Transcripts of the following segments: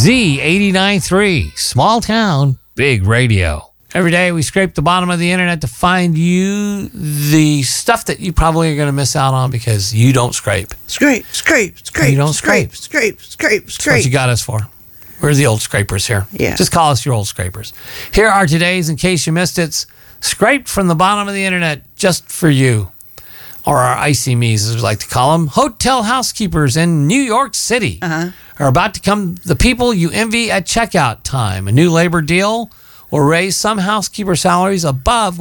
Z89.3, small town, big radio. Every day we scrape the bottom of the internet to find you the stuff that you probably are going to miss out on because you don't scrape. Scrape. You don't scrape. Scrape. That's what you got us for. We're the old scrapers here. Yeah. Just call us your old scrapers. Here are today's, in case you missed it, scraped from the bottom of the internet just for you. Or our icy me's, as we like to call them. Hotel housekeepers in New York City are about to become the people you envy at checkout time. A new labor deal will raise some housekeeper salaries above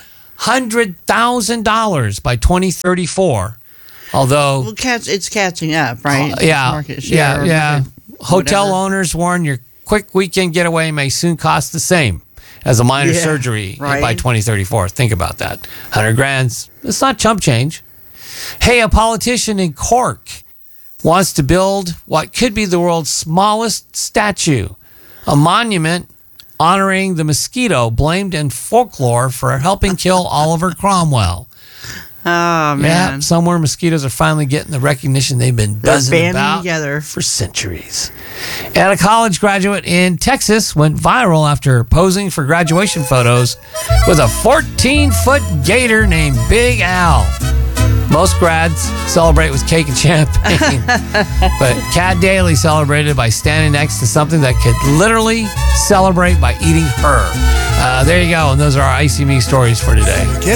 $100,000 by 2034. Although... Well, it's catching up, right? Market share yeah. Hotel whatever. owners warn your quick weekend getaway may soon cost the same as a minor surgery by 2034. Think about that. $100,000. It's not chump change. Hey, a politician in Cork wants to build what could be the world's smallest statue, a monument honoring the mosquito blamed in folklore for helping kill Oliver Cromwell. Oh, man. Yeah, somewhere mosquitoes are finally getting the recognition they've been buzzing about together for centuries. And a college graduate in Texas went viral after posing for graduation photos with a 14-foot gator named Big Al. Most grads celebrate with cake and champagne, but Kat Daly celebrated by standing next to something that could literally celebrate by eating her. There you go, and those are our Icy Me stories for today.